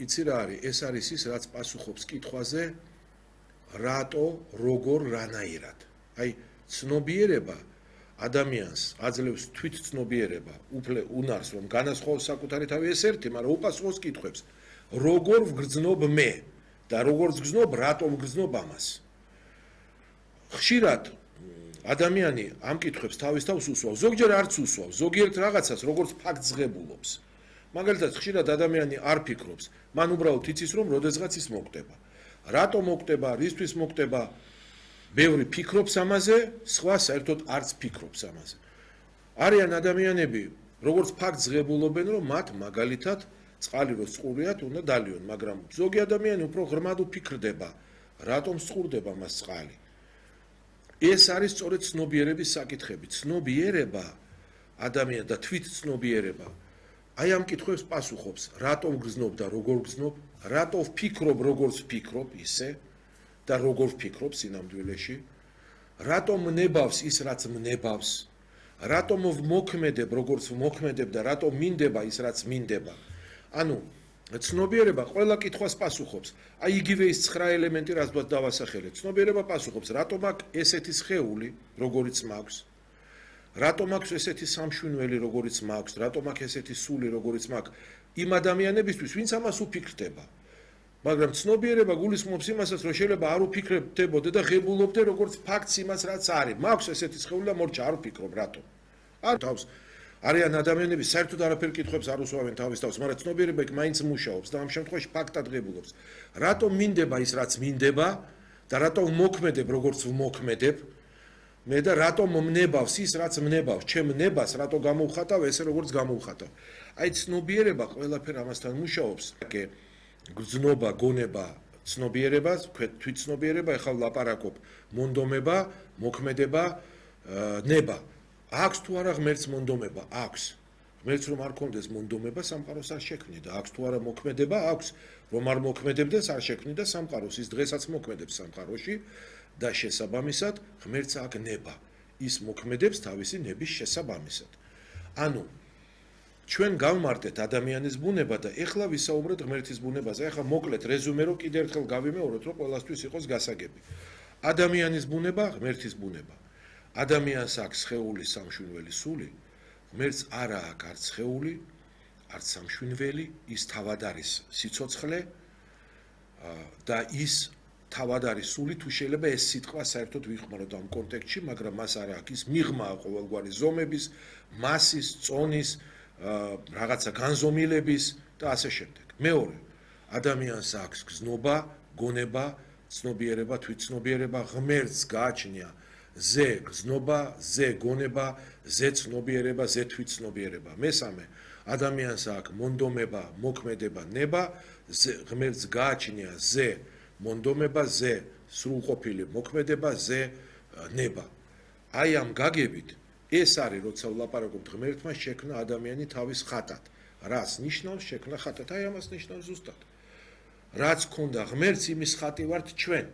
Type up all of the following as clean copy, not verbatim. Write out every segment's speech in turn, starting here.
იცი რა არის? ეს არის ის, რაც პასუხობს კითხვაზე, რატო, როგორ, რანაირად. აი, ცნობიერება ადამიანს აძლევს თვითცნობიერება, უნარს რომ განასხვავოს საკუთარი თავი ეს ერთი, მაგრამ უპასუხოს კითხვებს. როგორ ვგრძნობ მე და როგორ ვგრძნობ, რატომ ვგრძნობ ამას. ხშირად ადამიანი ამ კითხვებს თავის თავს უსვავს, ზოგჯერ არც უსვავს, ზოგიერთ რაღაცას როგორც ფაქტს ღებულობს. მაგალითად, ხშირად ადამიანი არ ფიქრობს, მან უბრალოდ იცის რომ როდესღაც ის მოკვდება. რატო მოკვდება, რისთვის მოკვდება, ბევრი ფიქრობს ამაზე, სხვა საერთოდ არც ფიქრობს ამაზე. არიან ადამიანები, როგორც ფაქტს ღებულობენ, რომ მათ მაგალითად წყალი რო წყურიათ, უნდა დალიონ, მაგრამ ზოგი ადამიანი უფრო ღრმად უფიქრდება, რატომ წყურდება მას წყალი. ეს არის სწორედ ცნობიერების საკითხები. ცნობიერება ადამიანს და თვითცნობიერება აი ამ კითხვებს პასუხობს, რატომ ვგრძნობ და როგორ ვგრძნობ, რატო ვფიქრობ, როგორც ვფიქრობ, ისე და როგორ ვფიქრობ სინამდვილეში, რატომ მნებავს ის, რაც მნებავს, რატომ ვმოქმედებ, როგორც ვმოქმედებ და რატომ მინდება ის, რაც მინდება. ანუ ცნობიერება ყველა კითხვას პასუხობს. აი იგივე ის 9 ელემენტი, რაც დავასახელეთ. ცნობიერება პასუხობს, რატომ აქ ესეთი სხეული, როგორიც მაქვს, რატომ აქვს ესეთი სამშვინველი, როგორიც მაქვს, რატომ აქვს ესეთი სული, როგორიც მაქვს, იმ ადამიანებისთვის, ვინც ამას უფიქრდება. მაგრამ ცნობიერება გულისხმობს იმასაც, რომ შეიძლება არ უფიქრებდებოდე და ღებულობდე როგორც ფაქტს იმას, რაც არის. მაქვს ესეთი სხეული და მორჩა არ უფიქრობ, რატომ? არ თავს არიან ადამიანები საერთოდ არაფერ კითხვებს არ უსვამენ თავის თავს, მაგრამ ცნობიერება იქ მაინც მუშაობს და ამ შემთხვევაში ფაქტად ღებულობს. რატომ მინდება ის, რაც მინდება და რატომ მოქმედებ, როგორც ვმოქმედებ? მე და რატომ მნებავს ის, რაც მნებავს, ჩემ ნებას რატო გამოვხატავ ესე, როგორც გამოვხატავ. აი ცნობიერება ყველაფერ ამასთან მუშაობს. გრძნობა, გონება, ცნობიერება, თვითცნობიერება, ეხლა ვლაპარაკობ, მონდომება, მოქმედება, ნება. აქვს თუ არა ღმერთს მონდომება? აქვს. ღმერთს რომ არ ქონდეს მონდომება, სამყაროს არ შექმნიდა. აქვს თუ არა მოქმედება? აქვს. რომ არ მოქმედებდეს, არ შექმნიდა სამყაროს. ის დღესაც მოქმედებს სამყაროში და შესაბამისად ღმერთს აქვს ნება. ის მოქმედებს თავისი ნების შესაბამისად. ანუ ჩვენ გავმარტეთ ადამიანის ბუნება და ეხლა ვისაუბრეთ ღმერთის ბუნებაზე. ეხლა მოკლედ რეზუმე რომ კიდევ ერთხელ გავიმეოროთ, რომ ყველასთვის იყოს გასაგები. ადამიანის ბუნება, ღმერთის ბუნება. ადამიანს აქვს სხეული, სამშვინველი სული, ღმერთს არა აქვს არც სხეული, არც სამშვინველი, ის თავად არის სიცოცხლე და ის თავად არის სული, თუ შეიძლება ეს სიტყვა საერთოდ ვიხმაროთ ამ კონტექსტში, მაგრამ მას არ აქვს ის მიღმა ყოველგვარი ზომების, მასის, წონის, რაღაცა განზომილების და ასე შემდეგ. მეორე, ადამიანს აქვს გზნობა, გონება, ცნობიერება, თვითცნობიერება, ღმერთს გააჩნია ზე გზნობა, ზე გონება, ზე ცნობიერება, ზე თვითცნობიერება. მესამე, ადამიანს აქვს მონდომება, მოქმედება, ნება, ღმერთს გააჩნია ზე მონდომება, ზე სრულყოფილი მოქმედება, ზე ნება. აი ამ გაგებით ეს არის, როცა ვლაპარაკობთ ღმერთმა შექმნა ადამიანი თავის ხატად. რას ნიშნავს შექმნა ხატად? აი ამას ნიშნავს ზუსტად. რაც ქონდა ღმერთს, იმის ხატი ვართ ჩვენ.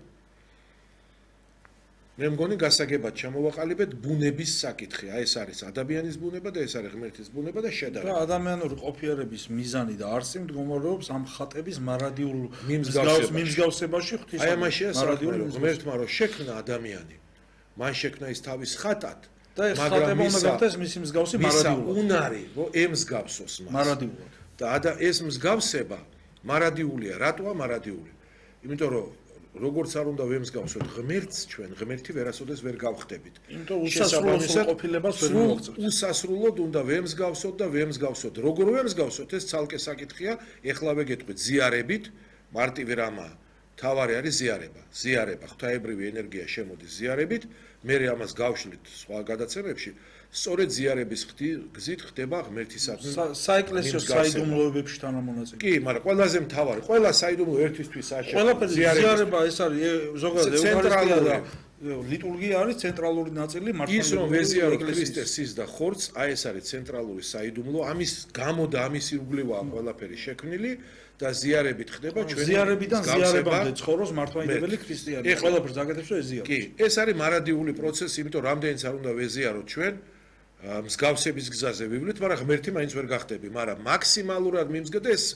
მე მგონი გასაგებად ჩამოვაყალიბეთ ბუნების საკითხი. აი ეს არის ადამიანის ბუნება და ეს არის ღმერთის ბუნება და შედარება. და ადამიანური ყოფიერების მიზანი და არსი მდგომარეობს ამ ხატების მარადიულ მიმსგავსებაში ღვთის. აი ამაშია მარადიული ღმერთმა რომ შექმნა ადამიანი. მან შექმნა ის თავის ხატად. და ეს ხატება უნდა გახდეს მისი მსგავსი მარადიულად. უნარი რომ ემსგავსოს მას. მარადიულად. და ეს მსგავსება მარადიულია. რატოა მარადიული? იმიტომ რომ როგორც არ უნდა ვემსგავსოთ ღმერთს ჩვენ, ღმერთი ვერასოდეს ვერ გავხდებით. იმიტომ უსასრულო ყოფილებას ვერ მოვღწევთ. უსასრულოდ უნდა ვემსგავსოთ და ვემსგავსოთ. როგორ ვემსგავსოთ, ეს ცალკე საკითხია. ეხლავე გეტყვით ზიარებით, მარტივი რამაა. თავარი არის ზიარება. ზიარება, ღვთაებრივი ენერგია შემოდის ზიარებით, მე ამას გავშლით სხვა გადაცემებში. სწორედ ზიარების გზით ხდება ღმერთისადმი საეკლესიო საიდუმლოებებში თანამონაწილე. კი, მაგრამ ყველაზე მთავარი, ყველა საიდუმლო ერთისთვის არ შექმნა. ყველაფერი ზიარება ეს არის ზოგადად ევქარისტია ლიტურგია არის ცენტრალური ნაწილი მართლაც ის რომ ვეზიარო ქრისტეს სის და ხორცს, აი ეს არის ცენტრალური საიდუმლო, ამის გამო და ამის ირგვლივაა ყველაფერი შექმნილი და ზიარებით ხდება ჩვენ ზიარებიდან ზიარებამდე ცხოვრობს მართლმადიდებელი ქრისტიანი. ყველაფერს აკეთებს და ეზიარებს. კი, ეს არის მარადიული პროცესი, იმიტომ რამდენიც არ უნდა ვეზიაროთ ჩვენ მსგავსების გზაზე ვივლით, მაგრამ ღმერთი მაინც ვერ გახდები, მაგრამ მაქსიმალურად მიმსგდა ეს